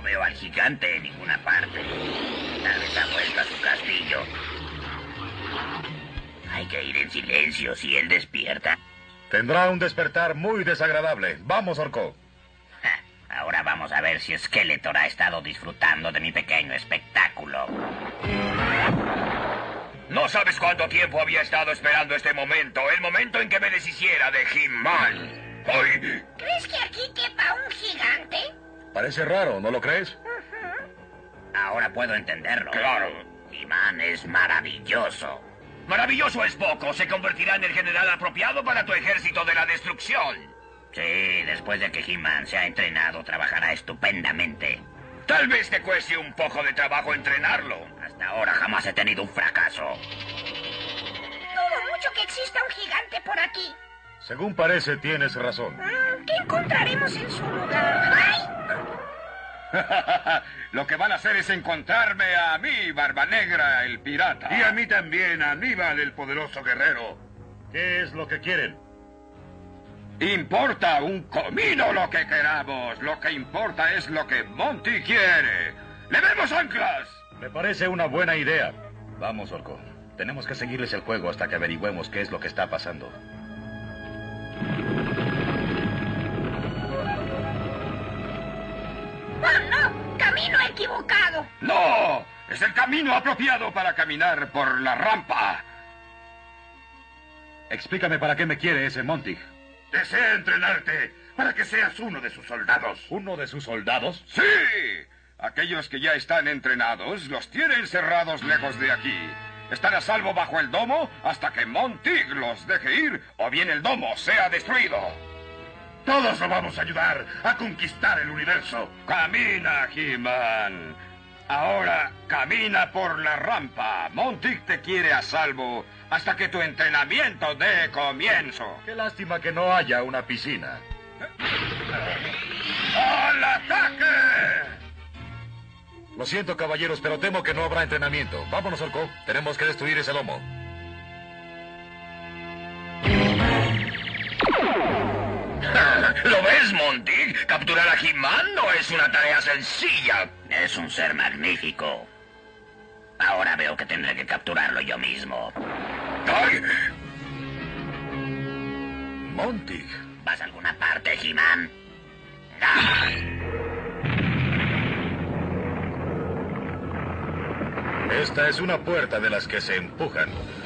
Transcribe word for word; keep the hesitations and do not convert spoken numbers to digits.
No veo al gigante en ninguna parte. Tal vez ha vuelto a su castillo. Hay que ir en silencio si él despierta. Tendrá un despertar muy desagradable. Vamos, Orco. Ahora vamos a ver si Skeletor ha estado disfrutando de mi pequeño espectáculo. No sabes cuánto tiempo había estado esperando este momento. El momento en que me deshiciera de He-Man. ¡Ay! ¿Crees que aquí quepa un gigante? Parece raro, ¿no lo crees? Uh-huh. Ahora puedo entenderlo. Claro. He-Man es maravilloso. Maravilloso es poco. Se convertirá en el general apropiado para tu ejército de la destrucción. Sí, después de que He-Man se ha entrenado, trabajará estupendamente. Tal vez te cueste un poco de trabajo entrenarlo. Hasta ahora jamás he tenido un fracaso. Dudo mucho que exista un gigante por aquí. Según parece, tienes razón. Mm, ¿Qué encontraremos en su lugar? ¡Ay! Lo que van a hacer es encontrarme a mí, Barba Negra, el pirata. Y a mí también, a Aníbal, el poderoso guerrero. ¿Qué es lo que quieren? Importa un comino lo que queramos. Lo que importa es lo que Monty quiere. ¡Levemos anclas! Me parece una buena idea. Vamos, Orco. Tenemos que seguirles el juego hasta que averigüemos qué es lo que está pasando. ¡Oh, no! ¡Camino equivocado! ¡No! Es el camino apropiado para caminar por la rampa. Explícame para qué me quiere ese Monty. Desea entrenarte para que seas uno de sus soldados. ¿Uno de sus soldados? ¡Sí! Aquellos que ya están entrenados los tiene encerrados lejos de aquí. Están a salvo bajo el domo hasta que Monty los deje ir o bien el domo sea destruido. Todos lo vamos a ayudar a conquistar el universo. Camina, He-Man. Ahora camina por la rampa. Monty te quiere a salvo hasta que tu entrenamiento dé comienzo. Qué lástima que no haya una piscina. ¡Al ataque! Lo siento, caballeros, pero temo que no habrá entrenamiento. Vámonos, Orco. Tenemos que destruir ese lomo. ¿Lo ves, Monty? Capturar a He-Man no es una tarea sencilla. Es un ser magnífico. Ahora veo que tendré que capturarlo yo mismo. ¡Ay! Monty. ¿Vas a alguna parte, He-Man? ¡Ah! Esta es una puerta de las que se empujan.